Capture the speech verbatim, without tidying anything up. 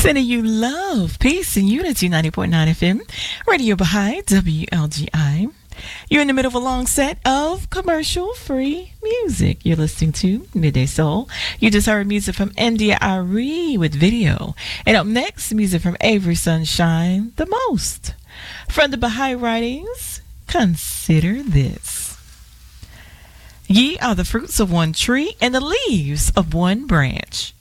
Sending you love, peace, and unity. ninety point nine F M, Radio Baha'i, W L G I. You're in the middle of a long set of commercial-free music. You're listening to Midday Soul. You just heard music from India Ari with Video. And up next, music from Avery Sunshine, The Most. From the Baha'i writings, consider this. Ye are the fruits of one tree and the leaves of one branch.